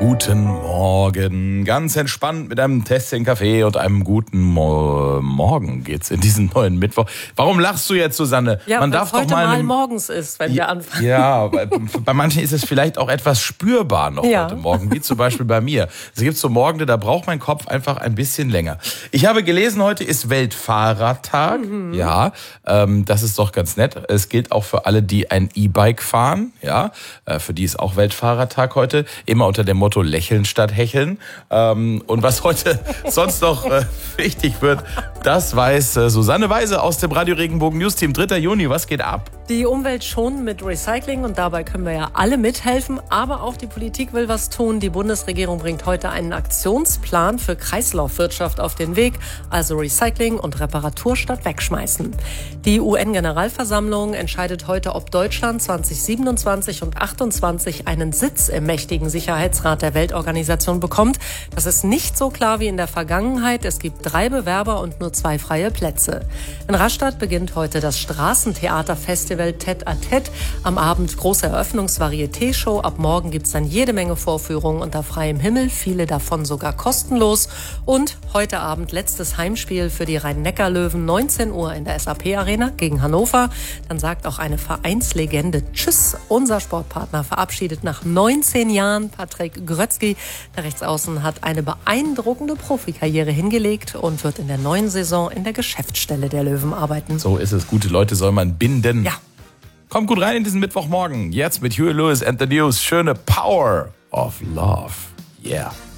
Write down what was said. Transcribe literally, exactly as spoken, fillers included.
Guten Morgen. Ganz entspannt mit einem Tässchen Kaffee und einem guten Mo- Morgen geht's in diesen neuen Mittwoch. Warum lachst du jetzt, Susanne? Ja, Man darf doch heute doch mal, mal einem, morgens ist, wenn wir anfangen. Ja, bei, bei manchen ist es vielleicht auch etwas spürbar noch Ja. heute Morgen, wie zum Beispiel bei mir. Es gibt so Morgende, da braucht mein Kopf einfach ein bisschen länger. Ich habe gelesen, heute ist Weltfahrradtag. Mhm. Ja, ähm, das ist doch ganz nett. Es gilt auch für alle, die ein E-Bike fahren. Ja, äh, für die ist auch Weltfahrradtag heute. Immer unter dem Motto lächeln statt hecheln. Ähm, und was heute sonst noch äh, wichtig wird, das weiß äh, Susanne Weise aus dem Radio Regenbogen News Team. dritter Juni, was geht ab? Die Umwelt schonen mit Recycling und dabei können wir ja alle mithelfen. Aber auch die Politik will was tun. Die Bundesregierung bringt heute einen Aktionsplan für Kreislaufwirtschaft auf den Weg. Also Recycling und Reparatur statt wegschmeißen. Die U N-Generalversammlung entscheidet heute, ob Deutschland zwanzig siebenundzwanzig und achtundzwanzig einen Sitz im mächtigen Sicherheitsrat der Weltorganisation bekommt. Das ist nicht so klar wie in der Vergangenheit. Es gibt drei Bewerber und nur zwei freie Plätze. In Rastatt beginnt heute das Straßentheaterfestival Tête à Tête. Am Abend große Eröffnungs-Varieté-Show. Ab morgen gibt es dann jede Menge Vorführungen unter freiem Himmel, viele davon sogar kostenlos. Und heute Abend letztes Heimspiel für die Rhein-Neckar-Löwen, neunzehn Uhr in der S A P-Arena gegen Hannover. Dann sagt auch eine Vereinslegende Tschüss. Unser Sportpartner verabschiedet nach neunzehn Jahren Patrick Grötzky. Der Rechtsaußen hat eine beeindruckende Profikarriere hingelegt und wird in der neuen Saison in der Geschäftsstelle der Löwen arbeiten. So ist es. Gute Leute soll man binden. Ja. Kommt gut rein in diesen Mittwochmorgen. Jetzt mit Huey Lewis and the News. Schöne Power of Love. Yeah.